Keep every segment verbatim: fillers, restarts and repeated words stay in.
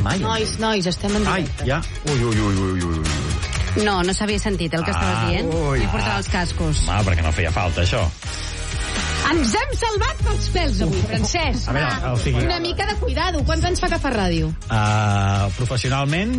mai. Nois, nois, estem en directe. Ai, ja. Ui, ui, ui, ui, ui, ui. No, no s'havia sentit el que ah, estaves dient. Ui, I portava ah. els cascos. Ah, perquè no feia falta, això. Ens hem salvat pels pèls avui, Francesc. A veure, o sigui... Una mica de cuidado. Quants anys fa que fa ràdio? Uh, professionalment,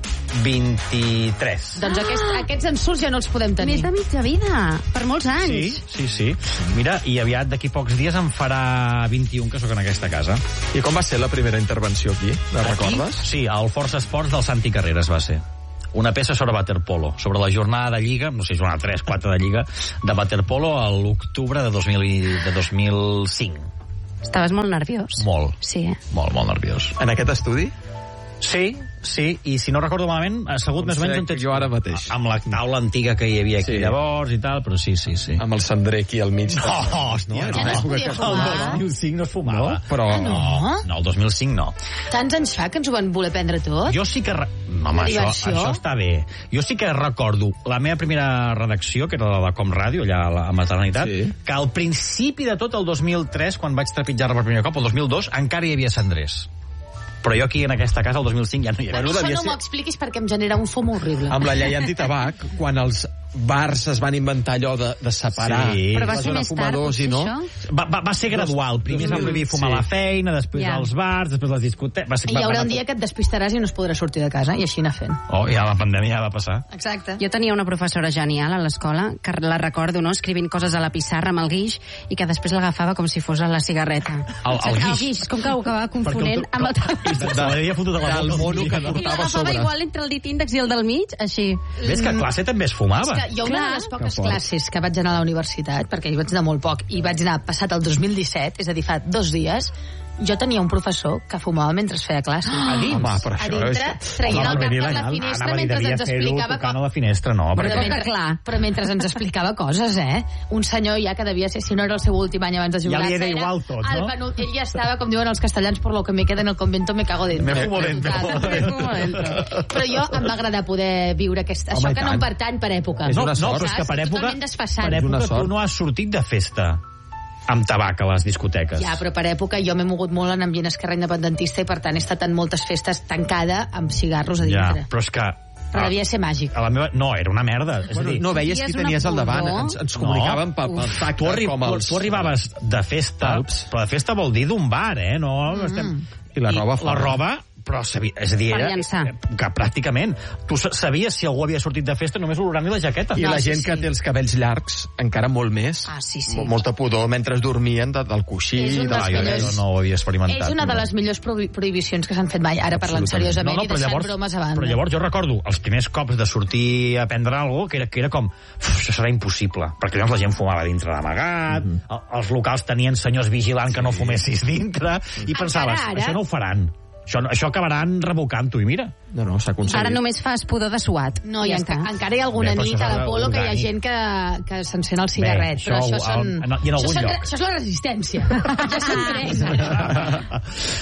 vint-i-tres. Doncs ah. aquest, aquests ensurts ja no els podem tenir. Més de mitja vida, per molts anys. Sí, sí, sí. Mira, i aviat, d'aquí pocs dies, em farà vint-i-un que sóc en aquesta casa. I com va ser la primera intervenció aquí? La recordes? Sí, al Força Esports del Santi Carreras va ser. Una peça sobre waterpolo, sobre la jornada de Lliga, no sé, jornada tres, quatre de Lliga, de waterpolo a l'octubre de, dos mil, de dos mil cinc. Estaves molt nerviós. Molt. Sí, eh? Molt, molt nerviós. En aquest estudi? Sí, sí, i si no recordo malament, ha segut més o menys on tens... Jo ara mateix. Amb la taula antiga que hi havia aquí sí. llavors i tal, però sí, sí, sí. Amb el cendrer aquí al mig. No, hòstia, no, ja no es podia fumar. El dos mil cinc no es fumava. No, però... Ah, no? No, el dos mil cinc no. Tants anys fa que ens ho van voler prendre tot? Jo sí que... Re... Home, això, això està bé. Jo sí que recordo la meva primera redacció, que era la de Com Ràdio, allà a la maternitat, sí. que al principi de tot, el dos mil tres, quan vaig trepitjar-la per primer cop, el dos mil dos, encara hi havia cendrers. Però jo aquí, en aquesta casa, el dos mil cinc, ja no hi havia. Bueno, això no m'ho expliquis perquè em genera un fum horrible. Amb la llei antitabac, quan els bars es van inventar allò de, de separar sí. Però va ser més tard, i no? Va, va, va ser gradual. Primer es va prohibir fumar sí. a la feina, després ja. als bars, després les discoteques... I hi haurà un dia que et despistaràs i no es podrà sortir de casa, i així anar fent. Oh, ja la pandèmia ja va passar. Exacte. Jo tenia una professora genial a l'escola, que la recordo, no?, escrivint coses a la pissarra amb el guix, i que després l'agafava com si fos a la cigarreta. El, el, guix. el guix, com que ho acabava confonent amb el tabac. De l'havia fotut a la boca. mono que portava I l'agafava igual entre el dit índex i el del mig, així. Ves que a classe també es fumava. És que jo una de les poques classes que vaig anar a la universitat, perquè hi vaig anar molt poc, i vaig anar passat el dos mil disset, és a dir, fa dos dies, jo tenia un professor que fumava mentre es feia classe. A dins? Home, però a això dintre, és... traient el cap per la finestra mentre ens explicava... Tocant a la finestra, no. Però, Però, mentre, clar. però mentre ens explicava coses, eh? Un senyor ja que devia ser, si no era el seu últim any abans de jubilar-se... Ja li era igual tot, no? Penúlt, ell ja estava, com diuen els castellans, por lo que me queda en el convento me cago dentro. Me fumo dentro. Però jo em va agradar poder viure aquest, Home, això que no em pertany per època. És No, una no, sort. però és que per època, Totalment desfasat. per època sort. tu no has sortit de festa amb tabac a les discoteques. Ja, però per època jo m'he mogut molt en ambient esquerra independentista i per tant he estat en moltes festes tancada amb cigarros a dintre. Ja, però és que... Però devia ser màgic. A la meva... No, era una merda. És Bueno, a dir, no veies qui tenies al davant. Ens, ens comunicaven pel, pel tacte, tu, arri com els... tu arribaves de festa, Alps. però de festa vol dir d'un bar, eh? No, no estem... I la roba la fora. roba, però sabia, és a dir, Per era, llançar. que pràcticament tu sabies si algú havia sortit de festa només olorant-li la jaqueta. I No, la sí, gent sí. que té els cabells llargs, encara molt més. Ah, sí, sí. Mo- Molta pudor mentre dormien de, del coixí. És un de dels les jo millors- cabells. no ho havia experimentat. És una de les millors prohi- prohibicions que s'han fet mai, ara parlant Absolutament. seriosament No, no, i però deixant llavors, bromes a banda. però llavors jo recordo els primers cops de sortir a prendre alguna cosa, que era, que era com, "Uf, això serà impossible, perquè llavors la gent fumava dintre d'amagat, mm -hmm. els locals tenien senyors vigilant que no fumessis dintre, i pensaves, ara? això no ho faran. Això, això acabaran revocant-ho, i mira. No, no, s'ha aconseguit. Ara només fas pudor de suat. No, i ja enca està. encara hi ha alguna Bé, però nit això a és l'Apolo que hi ha orgànic. gent que, que s'encén el cigarret, Bé, però això això són... al- en- i en això, algun són, lloc. això és la resistència. Ja s'entén.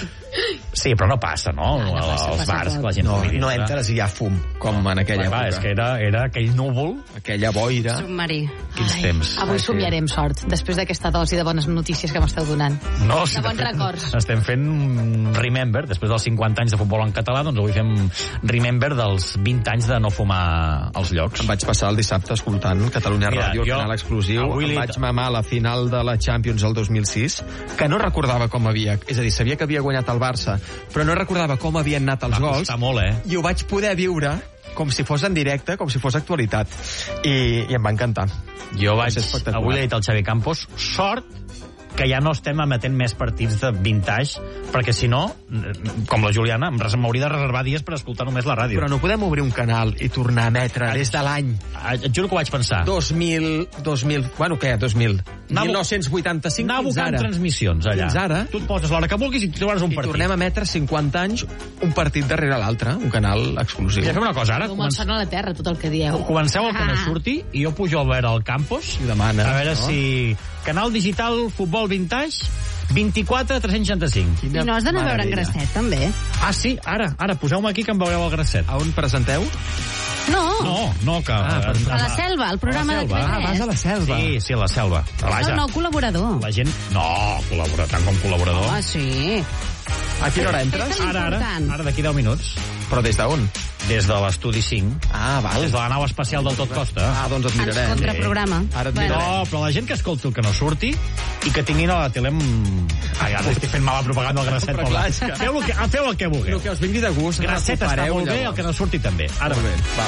Sí, però no passa, no? no passa, Els passa bars, tot. que la gent No, fumi no dintre. entres i hi ha fum, com en aquella Clar, és època. que era, era aquell núvol. Aquella boira. Submarí. Quins temps. Avui somiarem sort, després d'aquesta dosi de bones notícies que m'esteu donant. No, De bons fet, records. Estem fent un Remember, després dels cinquanta anys de futbol en català, doncs avui fem Remember dels vint anys de no fumar als llocs. Em vaig passar el dissabte escoltant Catalunya Mira, Ràdio, jo canal exclusiu. avui Em li- vaig mamar la final de la Champions el dos mil sis, que no recordava com havia... És a dir, sabia que havia guanyat el Barça, però no recordava com havien anat els Va gols. costar molt, eh? I ho vaig poder viure com si fos en directe, com si fos actualitat. I, i em va encantar. Jo vaig... ser espectacular. Avui li he dit al Xavi Campos, sort que ja no estem emetent més partits de vintage, perquè si no, com la Juliana, em res- m'hauria de reservar dies per escoltar només la ràdio. Però no podem obrir un canal i tornar a emetre des de l'any Et juro que ho vaig pensar. dos mil... dos mil... Bueno, què? dos mil? Anar- mil nou-cents vuitanta-cinc Anar fins buscant ara. transmissions allà. Fins ara. Tu et poses l'hora que vulguis i trobaràs un I partit. tornem a emetre cinquanta anys un partit darrere l'altre, un canal exclusiu. Ja fem una cosa, ara No me'n sona a la terra tot el que dieu. comenceu el que no surti i jo pujo a veure el Campos I demana, a veure no? si... Canal digital Futbol Vintage vint-i-quatre tres-cents seixanta-cinc. I no has d'anar a veure en Grasset, també? Ah, sí, ara, ara, poseu-me aquí que em veureu el Grasset. A on presenteu? No, No, no, que... Ah, per- a la Selva, el programa A la de Selva. T V Ah, vas a la selva. Sí, sí, a la selva. És el Vaja, nou col·laborador. la gent... No, col·labora tant com col·laborador. Ah, sí. A quina hora entres? Ara, ara, ara d'aquí deu minuts. Però des d'on? Des de l'estudi cinc. Ah, val. Des de la nau espacial del Tot Costa. Ah, doncs et mirarem. Ens contraprograma. Ara et Bueno. mirarem. No, però la gent que escolti el Que no surti i que tinguin a la tele amb... Ai, ara estic fent mala propaganda al Grasset. Però clar, és que- Feu el que, feu el que vulgueu. El que us vingui de gust. Grasset està recupereu, molt bé, llavors. el Que no surti també. Ara Molt bé, va.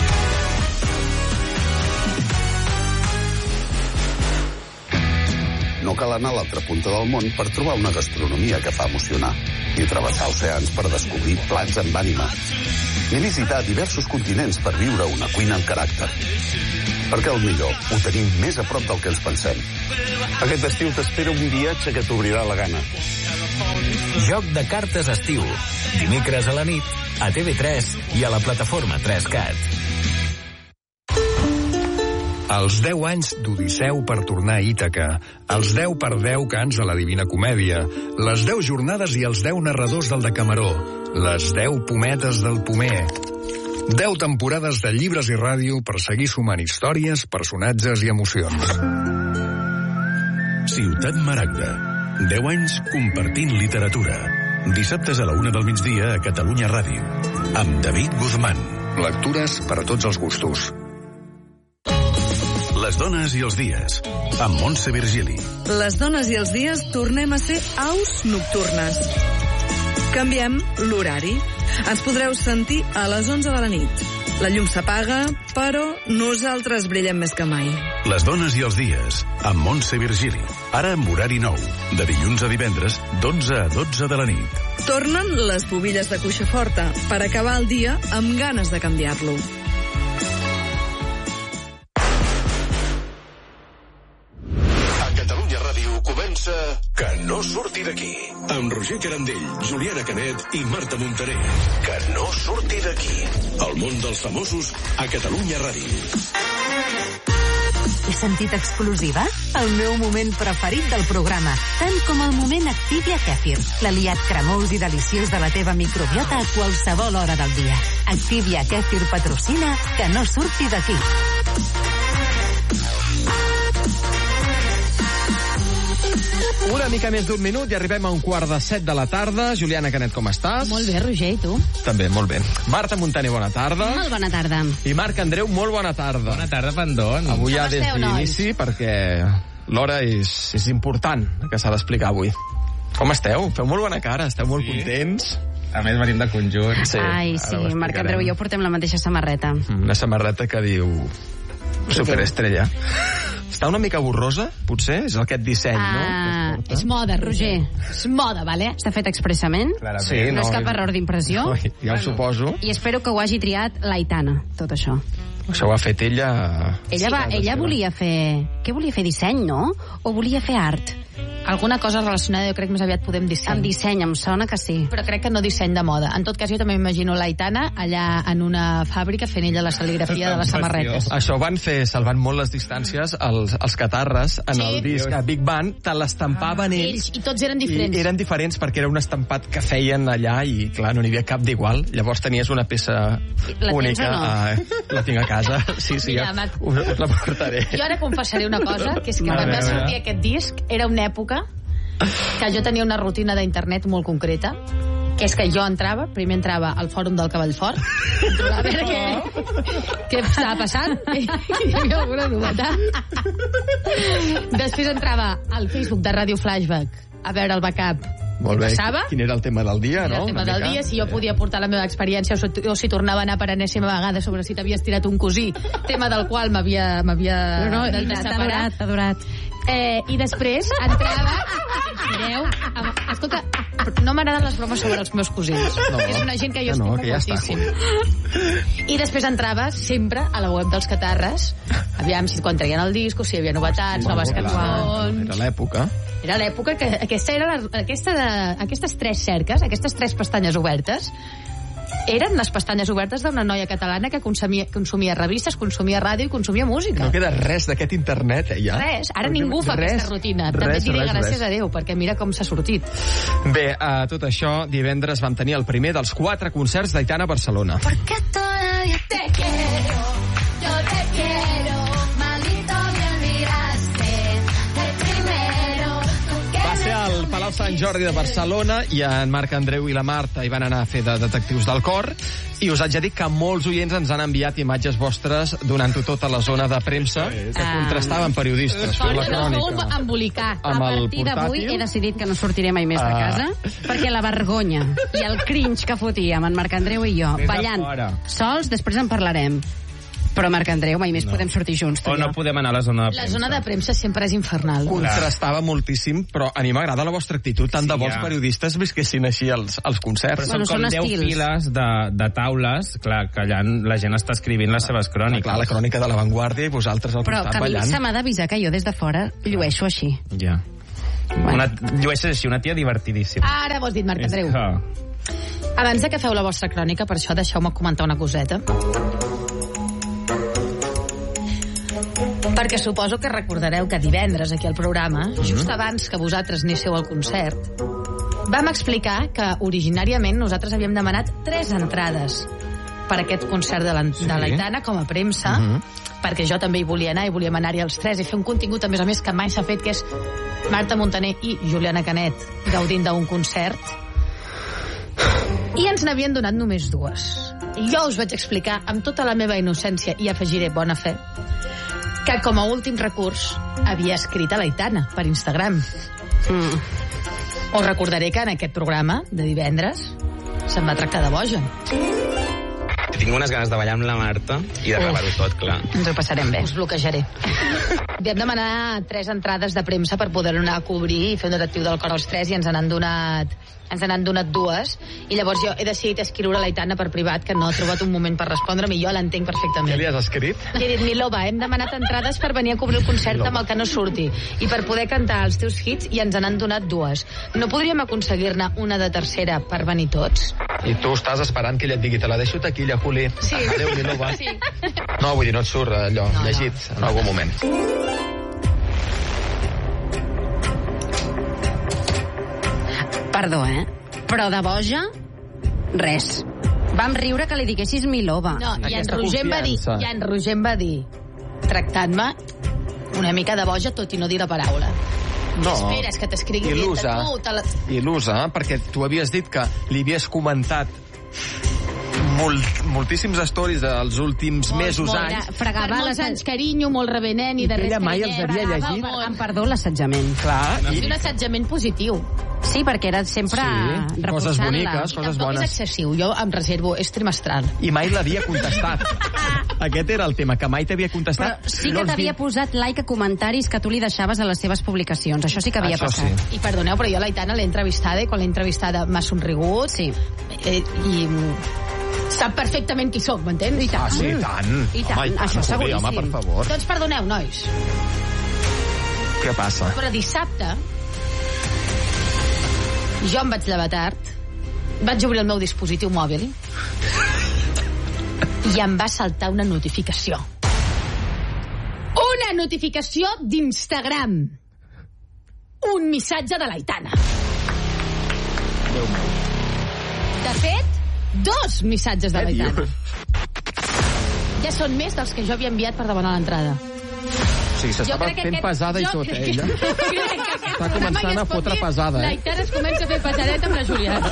No cal anar a l'altra punta del món per trobar una gastronomia que fa emocionar, ni travessar oceans per descobrir plats amb ànima, ni visitar diversos continents per viure una cuina amb caràcter. Perquè el millor ho tenim més a prop del que ens pensem. Aquest estiu t'espera un viatge que t'obrirà la gana. Joc de cartes estiu. Dimecres a la nit, a T V tres i a la plataforma tres cat. Els deu anys d'Odisseu per tornar a Ítaca, els deu per deu cants de la Divina Comèdia, les deu jornades i els deu narradors del Decameró, les deu pometes del Pomer, deu temporades de llibres i ràdio per seguir sumant històries, personatges i emocions. Ciutat Maragda. deu anys compartint literatura. Dissabtes a la una del migdia a Catalunya Ràdio. Amb David Guzmán. Lectures per a tots els gustos. Les dones i els dies. Amb Montse Virgili. Les dones i els dies tornem a ser aus nocturnes. Canviem l'horari. Ens podreu sentir a les onze de la nit. La llum s'apaga, però nosaltres brillem més que mai. Les dones i els dies. Amb Montse Virgili. Ara amb horari nou. De dilluns a divendres, d'onze a dotze de la nit. Tornen les bobilles de cuixa forta per acabar el dia amb ganes de canviar-lo. Que no surti d'aquí. Amb Roger Carandell, Juliana Canet i Marta Montaner. Que no surti d'aquí. El món dels famosos a Catalunya Ràdio. He sentit explosiva? El meu moment preferit del programa. Tant com el moment Activia Kefir. L'aliat cremós i deliciós de la teva microbiota a qualsevol hora del dia. Activia Kefir patrocina Que no surti d'aquí. Una mica més d'un minut i arribem a un quart de set de la tarda. Juliana Canet, com estàs? Molt bé, Roger, i tu? També, molt bé. Marta Montaner, bona tarda. Molt bona tarda. I Marc Andreu, molt bona tarda. Bona tarda, Pandón. Avui ja Com des esteu, d'inici, perquè l'hora és, és important, que s'ha d'explicar avui. Com esteu? Feu molt bona cara, esteu molt Sí. contents. A més, venim de conjunt. Sí, Ai, ara sí, ho Marc explicarem. Andreu i jo portem la mateixa samarreta. Una samarreta que diu Superestrella. Està una mica borrosa, potser? És aquest disseny, Ah, no? És moda, Roger. Roger. És moda, vale? Està fet expressament? Clarament. Sí, No és cap no, error d'impressió? No, ja ho suposo. I espero que ho hagi triat l'Aitana, tot això. Això ho ha fet ella... Ella, va, casa ella seva. volia fer... Què volia fer? Disseny, no? O volia fer art? Alguna cosa relacionada, jo crec més aviat podem disseny. Amb disseny, em sona que sí. Però crec que no disseny de moda. En tot cas, jo també m'imagino l'Aitana allà en una fàbrica fent ella la serigrafia de les samarretes. Això ho van fer, salvant molt les distàncies, els, els catarres, en Sí. el disc a Big Band, te l'estampaven Ah, ells. ells, i tots eren diferents. I eren diferents perquè era un estampat que feien allà i, clar, no n'hi havia cap d'igual. Llavors tenies una peça La tens única. o no? A, la tinc a casa. Sí, sí, Mira, ja, Marc. us, us la portaré. Jo ara confessaré una cosa, que és que A quan va veure. sortir aquest disc era una època que jo tenia una rutina d'internet molt concreta, que és que jo entrava, primer entrava al fòrum del Cavall Fort, a veure què, què estava passant, i hi havia alguna novetat. Després entrava al Facebook de Ràdio Flashback a veure el backup. Molt bé. Passava? Quin era el tema del dia, Era no? el tema Una del mica. dia, si jo podia portar la meva experiència o si, o si tornava a anar per enèsima vegada sobre si t'havies tirat un cosí, tema del qual m'havia m'havia No, no, de- i de t'ha separar. adorat, t'ha adorat. Eh, I després entrava... Mireu, amb- escolta, no m'agraden les bromes sobre els meus cosins. No, és una gent que jo que no, estimo que ja està. moltíssim. I després entrava sempre a la web dels Catarres, aviam si quan traien el disco, si hi havia novetats, noves Clar, cançons... Era l'època. Era l'època que aquesta era la, aquesta de, aquestes tres cerques, aquestes tres pestanyes obertes, eren les pestanyes obertes d'una noia catalana que consumia, consumia revistes, consumia ràdio i consumia música. No queda res d'aquest internet, eh, ja. Res, ara ningú fa Res, aquesta rutina. També res, et diré res, gràcies res. a Déu, perquè mira com s'ha sortit. Bé, a tot això, divendres vam tenir el primer dels quatre concerts d'Aitana a Barcelona. Porque todavía te quiero, yo te quiero, maldito me olvidaste, el primero, tú que Va ser al Palau Palau Sant Jordi de Barcelona i en Marc Andreu i la Marta hi van anar a fer de detectius del cor i us haig de dir que molts oients ens han enviat imatges vostres donant-ho tot a la zona de premsa que contrastaven periodistes fent la crònica embolicar. amb a el partir d'avui portàtil. he decidit que no sortiré mai més de casa perquè la vergonya i el cringe que fotíem en Marc Andreu i jo Més a ballant fora. sols, després en parlarem. Però, Marc Andreu, mai més podem sortir junts, tu O i no jo. podem anar a la zona de La premsa. zona de premsa sempre és infernal. Contrastava moltíssim, però a mi m'agrada la vostra actitud. Tant de Sí, bons ja. periodistes visquessin així als, als concerts. Però Bueno, són com són deu estils. files de, de taules, clar, que allà la gent està escrivint les seves cròniques. Clar, la crònica de l'avantguàrdia i vosaltres al Però costat que a mi ballant. se m'ha d'avisar que jo des de fora llueixo així. Ja. Una, llueixes així, una tia divertidíssima. Ara ho has dit, Marc És Andreu. que... Abans de que feu la vostra crònica, per això deixeu-me comentar una coseta. Perquè suposo que recordareu que divendres aquí al programa, just abans que vosaltres anéssiu al concert, vam explicar que originàriament nosaltres havíem demanat tres entrades per aquest concert de la, sí. de l'Aitana com a premsa, uh -huh. perquè jo també hi volia anar i volíem anar-hi els tres i fer un contingut, a més a més, que mai s'ha fet, que és Marta Montaner i Juliana Canet gaudint d'un concert. I ens n'havien donat només dues. I jo us vaig explicar, amb tota la meva innocència, i afegiré bona fe, que com a últim recurs havia escrit a l'Aitana per Instagram. Mm. Us recordaré que en aquest programa de divendres se'n va tractar de boja. Tinc unes ganes de ballar amb la Marta i de gravar-ho tot, clar. Ens ho passarem bé. Us bloquejaré. Vam demanar tres entrades de premsa per poder anar a cobrir i fer un detectiu del cor als tres i ens n'han donat ens n'han donat dues i llavors jo he decidit escriure a l'Aitana per privat que no ha trobat un moment per respondre'm i jo l'entenc perfectament. Què li has escrit? Li he dit, Milova, hem demanat entrades per venir a cobrir el concert amb el que no surti i per poder cantar els teus hits i ens n'han donat dues. No podríem aconseguir-ne una de tercera per venir tots? I tu estàs esperant que ella et digui te la deixo taquilla, Juli. Sí. Adéu, Milova. Sí. No, vull dir, no et surt allò No, llegit no. en algun moment. Perdó, eh? Però de boja, res. Vam riure que li diguessis Milova. No, i en Aquesta Roger em va dir, confiança. i en Roger em va dir, tractant-me una mica de boja, tot i no dir la paraula. No. Què esperes, que t'escrigui Il·lusa. dient-te tu? Te la... Il·lusa, perquè tu havies dit que li havies comentat molt, moltíssims stories dels últims Molt, mesos, molt. anys. Per Fregava molts les... anys, carinyo, molt revenent i, I de que res ella mai carinyet. els havia Fregava llegit. molt. Em perdó, l'assetjament. Clar, És i, un assetjament positiu. Sí, perquè era sempre Sí, coses reprochant-la. boniques. I Coses tampoc bones. és excessiu, jo em reservo, és trimestral. i mai l'havia contestat. Aquest era el tema, que mai t'havia Però contestat. sí No que ens t'havia diu- posat like a comentaris que tu li deixaves a les seves publicacions. Això sí que havia Això passat. sí. I perdoneu, però jo a l'Aitana l'he entrevistada i quan l'he entrevistada m'ha somrigut. Sí. Eh, I mm, sap perfectament qui sóc, m'entens? I tant. Ah, sí, i tant. I tant, Home, i tant. això Juli, seguríssim. home, per favor. Doncs perdoneu, nois, Què passa? però dissabte jo em vaig llevar tard, vaig obrir el meu dispositiu mòbil i em va saltar una notificació. Una notificació d'Instagram. Un missatge de l'Aitana. De fet, dos missatges de Què l'Aitana. dius? Ja són més dels que jo havia enviat per demanar l'entrada. O sigui, s'estava crec que fent aquest- pesada i jo tot, crec eh, que- ella? crec que aquest Està programa començant ja a es pot fotre dir, pesada, eh? L'Aitana es comença a fer pesadeta amb la Juliana.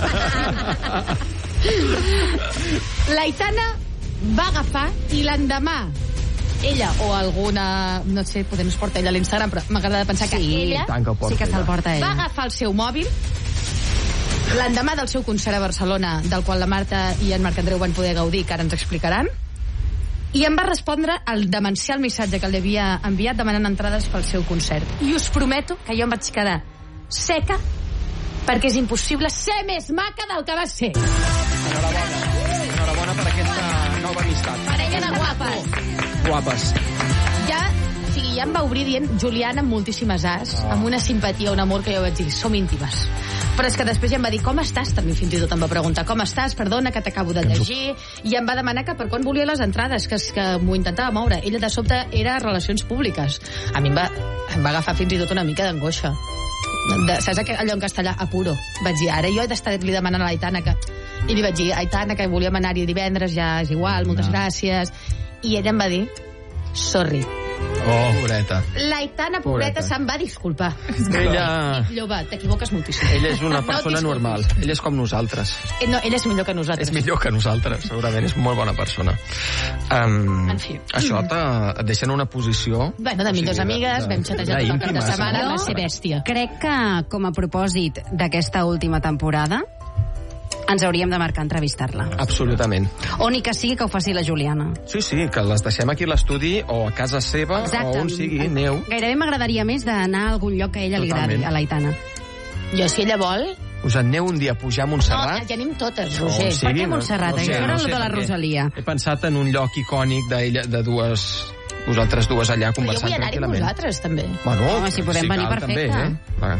L'Aitana va agafar i l'endemà ella o alguna, no sé, potser no es porta ella a l'Instagram, però m'agrada pensar que Sí, ella tant que ho porta Sí que se'l ella. porta ell. va agafar el seu mòbil l'endemà del seu concert a Barcelona, del qual la Marta i en Marc Andreu van poder gaudir, que ara ens explicaran, i em va respondre el demencial missatge que li havia enviat demanant entrades pel seu concert. I us prometo que jo em vaig quedar seca perquè és impossible ser més maca del que va ser. Enhorabona. Enhorabona per aquesta nova amistat. Parella de guapes. Guapes. Ja, o sigui, ja em va obrir dient Juliana amb moltíssimes as, Oh. amb una simpatia, un amor que jo vaig dir, som íntimes. Però és que després ja em va dir, com estàs? També fins i tot em va preguntar, com estàs? Perdona, que t'acabo de llegir. I em va demanar que per quan volia les entrades, que, que m'ho intentava moure. Ella de sobte era relacions públiques. A mi em va, em va agafar fins i tot una mica d'angoixa. De, saps allò en castellà? Apuro. Vaig dir, ara jo he d'estar-li demanant a l'Aitana que... I li vaig dir, Aitana, que volíem anar-hi divendres, ja és igual, moltes No. gràcies. I ella em va dir, sorry, Oh, pobreta. L'Aitana, pobreta, se'n va disculpar. Ella... Lloba, t'equivoques moltíssim. Ella és una persona no, normal. Ella és com nosaltres. Eh, no, ella és millor que nosaltres. És millor que nosaltres, segurament. És molt bona persona. Um, en fi. Això et deixa en una posició... Bueno, de millors amigues, vam xatejar tot el cap de setmana, va ser bèstia. Crec que, com a propòsit d'aquesta última temporada, ens hauríem de marcar entrevistar-la. Absolutament. O ni que sigui que ho faci la Juliana. Sí, sí, que les deixem aquí a l'estudi o a casa seva. Exacte. O on sigui, neu. Gairebé m'agradaria més d'anar a algun lloc que a ella li agradi, a l'Aitana. Jo, si ella vol... Us en aneu un dia a pujar a Montserrat? No, ja anem totes, Roger. No, per què Montserrat? No, no, no, no sé, de la Rosalia. He pensat en un lloc icònic d'ella, de dues... Vosaltres dues allà conversant tranquil·lament. Jo vull anar-hi amb vosaltres, també. Bueno, home, si podem venir, perfecte. També,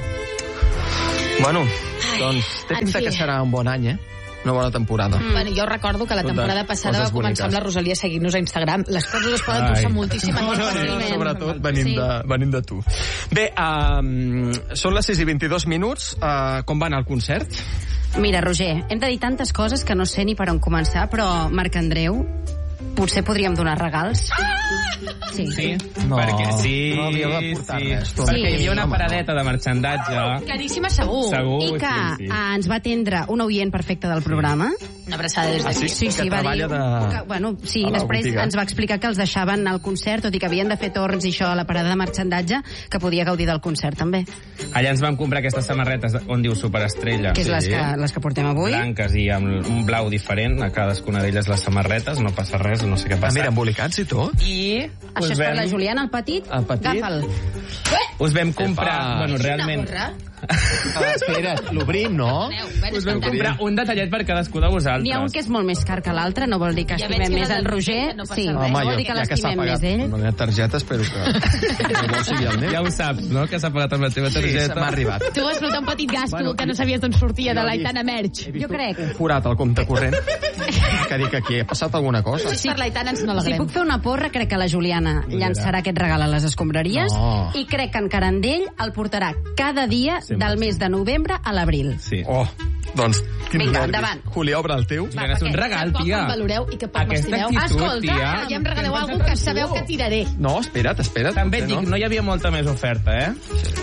eh? Bueno, doncs té pinta que serà un bon any, eh? Una bona temporada. Mm. Bueno, jo recordo que la temporada passada va començar amb la Rosalia a seguir-nos a Instagram. Les coses es poden torçar moltíssim. No, no, no, sobretot venim, sí. de, venim de tu. Bé, um, són les sis i vint-i-dos minuts. Uh, com va anar el concert? Mira, Roger, hem de dir tantes coses que no sé ni per on començar, però Marc Andreu, potser podríem donar regals. Sí. Sí? No, perquè sí, no havíeu de portar sí. res. Sí. Perquè hi havia una paradeta de marxandatge. Caríssima, segur. Segur, I que sí, sí. ens va atendre un oient perfecte del programa. Una abraçada des d'aquí. Sí, sí, sí, va dir... De... Que, bueno, sí, després botiga. Ens va explicar que els deixaven al concert, tot i que havien de fer torns i això a la parada de marxandatge, que podia gaudir del concert, també. Allà ens vam comprar aquestes samarretes on diu Superestrella. Que és sí. les, que, les que portem avui. Blanques i amb un blau diferent a cadascuna d'elles les samarretes, no passa res, no sé què passa. Ah, mira, embolicats i tot. I... Això és vam... per la Juliana, el petit. El petit. Agafa'l. Us vam comprar... Bueno, realment... Ah, espera't, l'obrim, no? Us vam comprar un detallet per cadascú de vosaltres. N'hi ha un que és molt més car que l'altre, no vol dir que estimem més el Roger. No sí, no vol dir que l'estimem més ell. No hi ha targeta, espero que... no sigui el meu. Ja ho saps, no?, que s'ha pagat amb la teva targeta. Sí, m'ha arribat. Tu has notat un petit gasto bueno, que no sabies d'on sortia, de l'Aitana Merch. Jo crec. Un forat al compte corrent. Que dic, aquí ha passat alguna cosa. Si per l'Aitana ens no l'alegrem. Si puc fer una porra, crec que la Juliana llançarà aquest regal a les escombraries no. i crec que en Carandell el portarà cada dia sí, del mes de novembre a l'abril. Sí. Oh, doncs... Vinga, endavant. Juli, obre el teu. Va, és un regal, tia. Que poc em valoreu i que poc Aquesta m'estimeu. actitud, Escolta, tia. ja em regaleu alguna que sabeu que tiraré. No, espera't, espera't. També et dic, no? no hi havia molta més oferta, eh?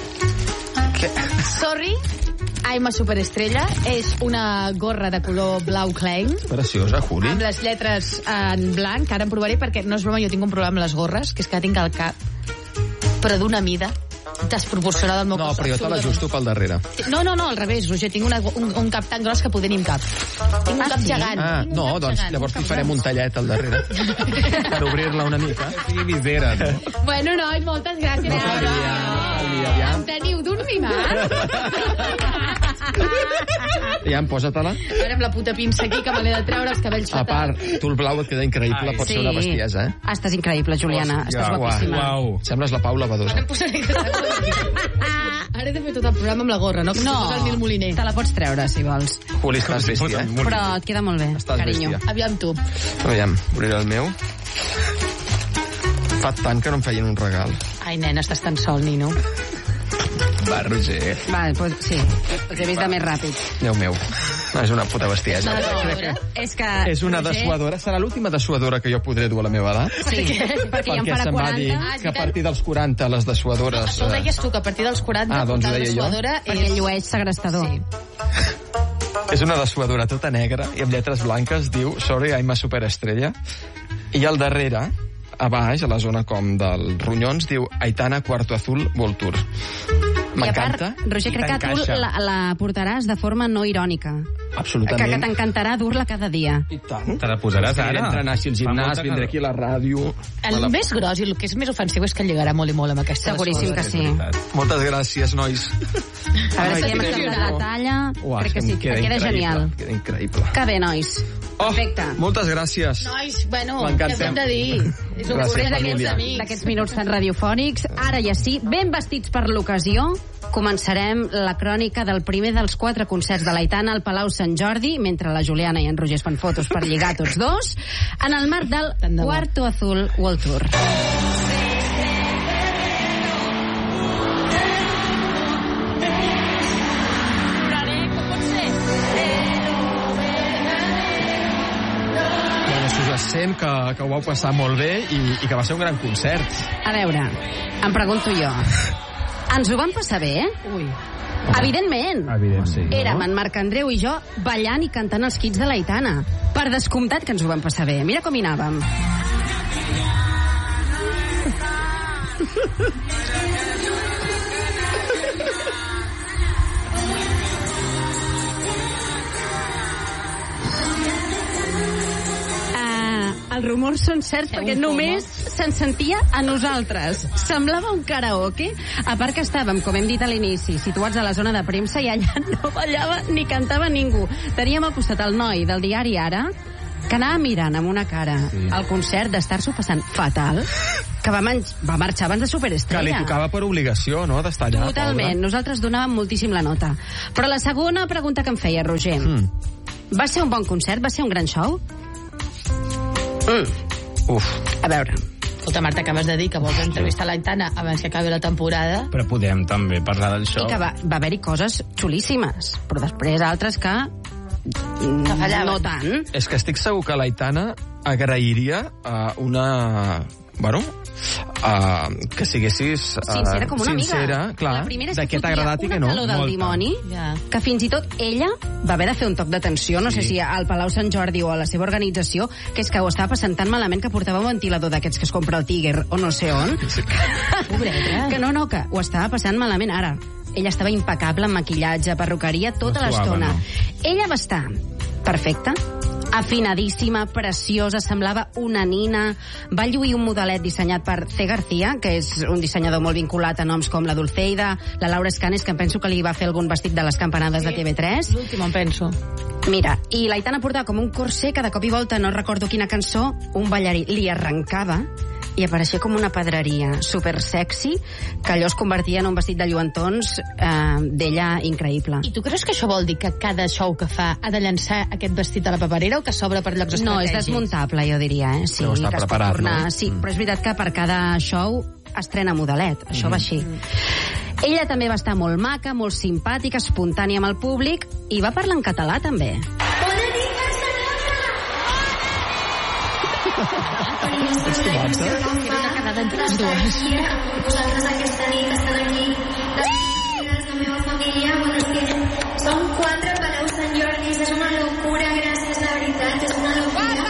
Què? Sorry, I'm a Superestrella. És una gorra de color blau clenc. Preciosa, Juli. Amb les lletres en blanc, ara en provaré perquè no és broma, jo tinc un problema amb les gorres, que és que tinc al cap, però d'una mida desproporcionada al meu no, costat. No, però jo te l'ajusto pel darrere. No, no, no, al revés, Roger, tinc una, un, un cap tan gros que poder ni un cap. Tinc un ah, cap sí? gegant. Ah, no, cap doncs gegant. llavors li farem un tallet al darrere per obrir-la una mica. Que sigui visera, no? Bueno, noi, moltes gràcies. No calia, no calia. Em teniu d'un mimat? Ja, posa-te-la. A veure, amb la puta pinça aquí, que me l'he de treure els cabells fatal. fatal. A part, tu el blau et queda increïble, pot sí. ser una bestiesa, eh? Ah, estàs increïble, Juliana. Hòstia, estàs guapíssima. Uau. Sembles la Paula Badosa. Ara em posaré Ara he de fer tot el programa amb la gorra, no? No, el Moliner. te la pots treure, si vols. Juli, estàs bèstia, eh? Però et queda molt bé, estàs carinyo. Bèstia. Aviam tu. Aviam, obriré el meu. Fa tant que no em feien un regal. Ai, nena, estàs tan sol, Nino. Va, Roger. Va, pues, sí, els he vist de més ràpid. Déu meu. No, és una puta bestiesa. No, no, que és que... És una Roger... dessuadora. Serà l'última dessuadora que jo podré dur a la meva edat? Sí, perquè ja em farà se'm va quaranta. dir Ah, que a partir dels quaranta les dessuadores... Tu ho deies tu, que a partir dels quaranta ah, doncs portar ho deia dessuadora jo. Perquè el llueix segrestador. Sí. És una dessuadora tota negra i amb lletres blanques diu Sorry, I'm a Superestrella. I al darrere, a baix, a la zona com dels ronyons, diu Aitana Cuarto Azul World Tour. M'encanta. Roger, crec que tu la, la portaràs de forma no irònica. Absolutament. Que, que t'encantarà dur-la cada dia. I tant. Te la posaràs ara? Entrenar al gimnàs, vindré aquí a la ràdio... El la... més gros i el que és més ofensiu és que lligarà molt i molt amb aquesta Seguríssim que sí. Moltes gràcies, nois. A veure si hem acceptat la talla. Uah, crec que sí, queda, queda genial. Queda increïble. Que bé, nois. Oh, perfecte. Moltes gràcies. Nois, bueno, què hem de dir? És un corrent d'aquests minuts tan radiofònics. Ara ja sí, ben vestits per l'ocasió, començarem la crònica del primer dels quatre concerts de l'Aitana al Palau Sant Jordi, mentre la Juliana i en Roger es fan fotos per lligar tots dos, en el marc del Cuarto Azul World Tour. sent que, que ho vau passar molt bé i, i que va ser un gran concert. A veure, em pregunto jo, ens ho vam passar bé, eh? Ui. Evidentment. Evidentment. Érem en Marc Andreu i jo ballant i cantant els hits de l'Aitana. Per descomptat que ens ho vam passar bé. Mira com hi anàvem. Els rumors són certs perquè només se'n sentia a nosaltres. Semblava un karaoke, a part que estàvem, com hem dit a l'inici, situats a la zona de premsa i allà no ballava ni cantava ningú. Teníem al costat el noi del diari Ara, que anava mirant amb una cara sí. al concert d'estar-s'ho passant fatal, que va, va marxar abans de Superestrella. Que li tocava per obligació, no?, d'estar allà. Totalment. Pobre. Nosaltres donàvem moltíssim la nota. Però la segona pregunta que em feia, Roger, mm. va ser un bon concert? Va ser un gran show? Mm. Uf. A veure. Escolta, Marta, acabes de dir que vols entrevistar l'Aitana abans que acabi la temporada. Però podem també parlar del show. I que va, va haver-hi coses xulíssimes, però després altres que... que fallaven. No tant. És que estic segur que l'Aitana agrairia uh, una... Bueno, uh, que siguessis uh, sincera com una sincera, amiga. clar, la primera és de que què t'ha agradat i que no. una calor del Molta. dimoni, ja. que fins i tot ella va haver de fer un toc d'atenció, no sí. sé si al Palau Sant Jordi o a la seva organització, que és que ho estava passant tan malament que portava un ventilador d'aquests que es compra el Tiger o no sé on. Sí. Pobreta. Que no, no, que ho estava passant malament ara. Ella estava impecable en maquillatge, perruqueria, tota l'estona. No. Ella va estar perfecta, afinadíssima, preciosa, semblava una nina. Va lluir un modelet dissenyat per C. García, que és un dissenyador molt vinculat a noms com la Dulceida, la Laura Escanes, que em penso que li va fer algun vestit de les campanades sí, de T V tres. L'últim, em penso. Mira, i l'Aitana portava com un corsé que de cop i volta, no recordo quina cançó, un ballarí li arrencava i apareixia com una pedreria super sexy, que allò es convertia en un vestit de lluentons eh, d'ella increïble. I tu creus que això vol dir que cada show que fa ha de llançar aquest vestit a la paperera o que s'obre per llocs estratègics? No, és desmuntable, jo diria, eh? Sí, però està que preparat, tornar... no? Sí, però és veritat que per cada show estrena modelet, això mm. va així. Ella també va estar molt maca, molt simpàtica, espontània amb el públic, i va parlar en català, també. Bona nit, Ets tu, Marta? Una quedada entre les dues. Vosaltres aquesta nit estan aquí, les la meva família, bueno, és que som quatre Palau Sant Jordi, és una locura, gràcies, la veritat, és una locura.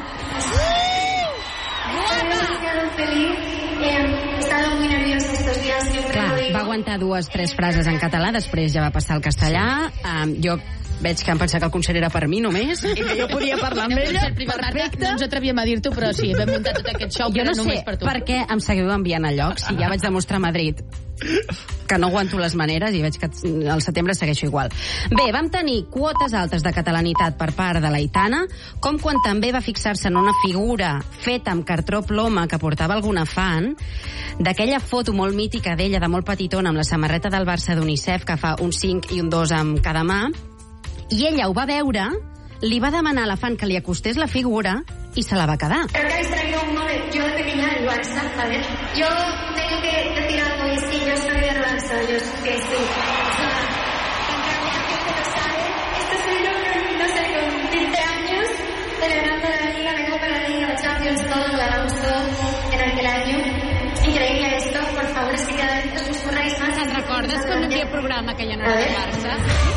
He estado muy nerviosa estos días, siempre Clar, lo digo. va aguantar dues, tres frases en català, després ja va passar al castellà. Um, jo veig que em pensava que el concert era per mi només i que jo podia parlar amb ella. Perfecte. No ens atrevíem a dir-t'ho, però sí, vam muntar tot aquest show jo no sé només per tu. per què em seguiu enviant a llocs si ja vaig demostrar a Madrid que no aguanto les maneres i veig que al setembre segueixo igual. Bé, vam tenir quotes altes de catalanitat per part de l'Aitana, com quan també va fixar-se en una figura feta amb cartró ploma que portava alguna fan, d'aquella foto molt mítica d'ella de molt petitona amb la samarreta del Barça d'UNICEF que fa un cinc i un dos amb cada mà, i ella ho va veure, li va demanar a la fan que li acostés la figura y se la va a quedar. Creo que habéis traído un mole. Yo de pequeña del Barça, ¿vale? Yo tengo que decir algo y es que yo soy del Barça, yo es que sí. O sea, aunque la gente lo sabe, esto soy yo, no sé, con veinte años, celebrando la Liga, la Copa, la Liga, la Champions, todo lo ganamos todo en aquel año. Increíble esto, por favor, es que cada vez os curráis más. ¿Te'n recordes quan hi havia programa que ja no era del Barça?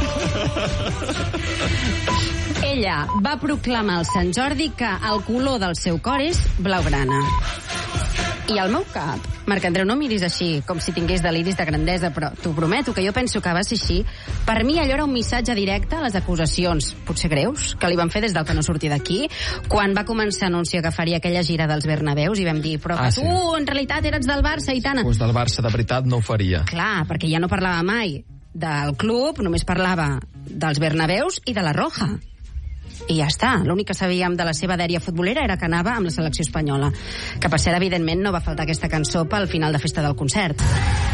Ella va proclamar al Sant Jordi que el color del seu cor és blaugrana. I al meu cap, Marc Andreu, no miris així, com si tingués deliris de grandesa, però t'ho prometo que jo penso que va ser així. Per mi allò era un missatge directe a les acusacions, potser greus, que li van fer des del que no sortia d'aquí, quan va començar a anunciar que faria aquella gira dels Bernabeus i vam dir, però que ah, sí. tu en realitat eres del Barça, Aitana. Pues del Barça de veritat no ho faria. Clar, perquè ja no parlava mai del club, només parlava dels Bernabeus i de la Roja. I ja està, l'únic que sabíem de la seva dèria futbolera era que anava amb la selecció espanyola, que per cert, evidentment, no va faltar aquesta cançó pel final de festa del concert.